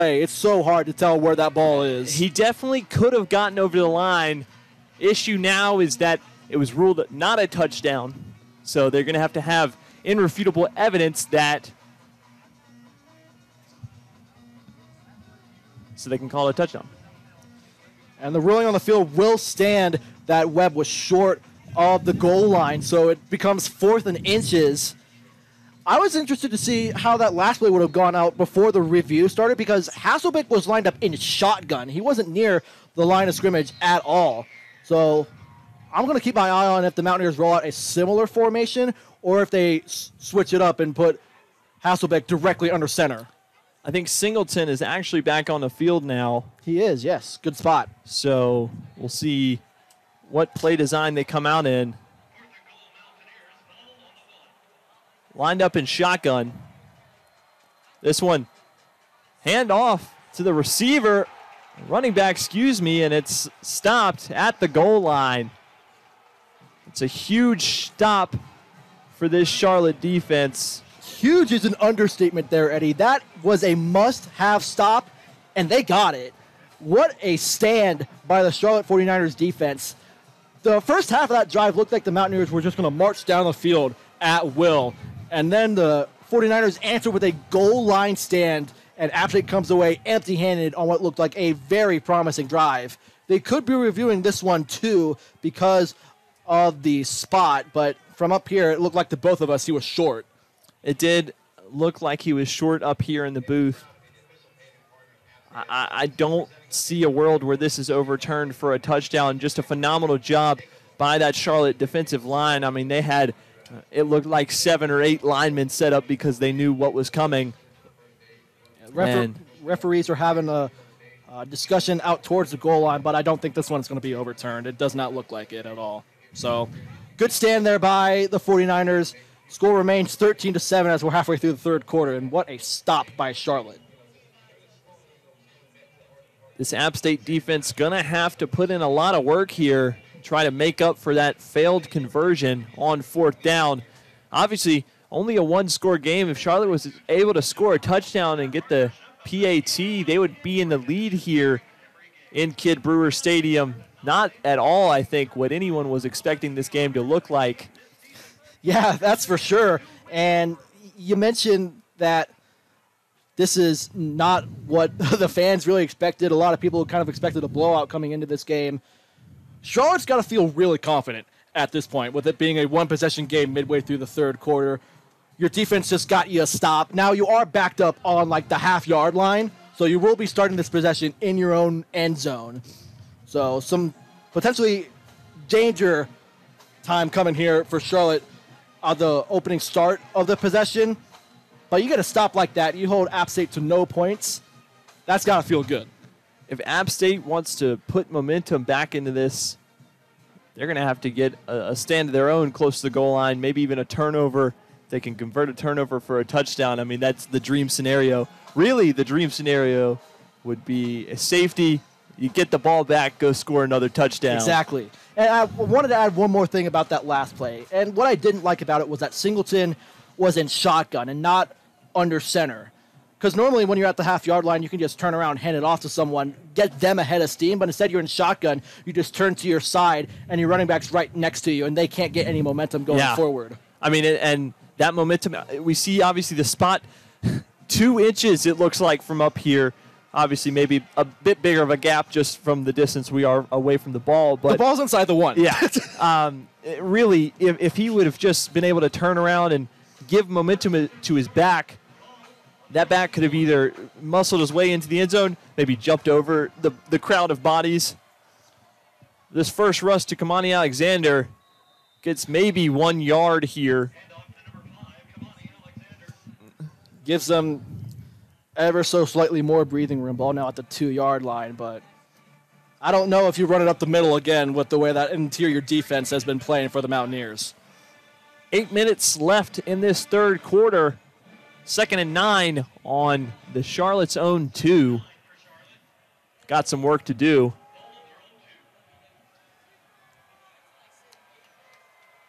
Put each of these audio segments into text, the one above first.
Hey, it's so hard to tell where that ball is. He definitely could have gotten over the line. Issue now is that it was ruled not a touchdown. So they're going to have irrefutable evidence that so they can call it a touchdown. And the ruling on the field will stand that Webb was short of the goal line, so it becomes 4th and inches. I was interested to see how that last play would have gone out before the review started because Hasselbeck was lined up in shotgun. He wasn't near the line of scrimmage at all. So I'm going to keep my eye on if the Mountaineers roll out a similar formation or if they switch it up and put Hasselbeck directly under center. I think Singleton is actually back on the field now. He is, yes. Good spot. So we'll see what play design they come out in. Lined up in shotgun. This one, hand off to the receiver, running back, and it's stopped at the goal line. It's a huge stop for this Charlotte defense. Huge is an understatement there, Eddie. That was a must-have stop, and they got it. What a stand by the Charlotte 49ers defense. The first half of that drive looked like the Mountaineers were just going to march down the field at will. And then the 49ers answered with a goal line stand, and App State comes away empty-handed on what looked like a very promising drive. They could be reviewing this one, too, because of the spot, but from up here, it looked like to both of us he was short. It did look like he was short up here in the booth. I don't see a world where this is overturned for a touchdown. Just a phenomenal job by that Charlotte defensive line. I mean, they had, it looked like 7 or 8 linemen set up because they knew what was coming. Referees are having a discussion out towards the goal line, but I don't think this one's going to be overturned. It does not look like it at all. So, good stand there by the 49ers. Score remains 13-7 as we're halfway through the third quarter, and what a stop by Charlotte. This App State defense going to have to put in a lot of work here, try to make up for that failed conversion on 4th down. Obviously, only a one-score game. If Charlotte was able to score a touchdown and get the PAT, they would be in the lead here in Kidd Brewer Stadium. Not at all, I think, what anyone was expecting this game to look like. Yeah, that's for sure. And you mentioned that this is not what the fans really expected. A lot of people kind of expected a blowout coming into this game. Charlotte's got to feel really confident at this point, with it being a one-possession game midway through the third quarter. Your defense just got you a stop. Now you are backed up on like the half-yard line, so you will be starting this possession in your own end zone. So some potentially danger time coming here for Charlotte on the opening start of the possession. But you get a stop like that, you hold App State to no points. That's got to feel good. If App State wants to put momentum back into this, they're going to have to get a stand of their own close to the goal line, maybe even a turnover. They can convert a turnover for a touchdown. I mean, that's the dream scenario. Really, the dream scenario would be a safety. You get the ball back, go score another touchdown. Exactly. And I wanted to add one more thing about that last play. And what I didn't like about it was that Singleton was in shotgun and not under center. Because normally when you're at the half-yard line, you can just turn around, hand it off to someone, get them ahead of steam. But instead you're in shotgun, you just turn to your side, and your running back's right next to you, and they can't get any momentum going forward. I mean, and that momentum, we see obviously the spot 2 inches, it looks like, from up here. Obviously, maybe a bit bigger of a gap just from the distance we are away from the ball. But the ball's inside the 1. Yeah. Really, if he would have just been able to turn around and give momentum to his back, that back could have either muscled his way into the end zone, maybe jumped over the crowd of bodies. This first rush to Kamani Alexander gets maybe 1 yard here. Gives them ever so slightly more breathing room. Ball now at the 2-yard line, but I don't know if you run it up the middle again with the way that interior defense has been playing for the Mountaineers. 8 minutes left in this third quarter. 2nd and 9 on the Charlotte's own 2. Got some work to do.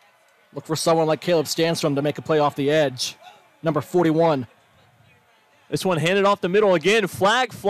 Look for someone like Caleb Stanstrom to make a play off the edge. Number 41. This one handed off the middle again. Flag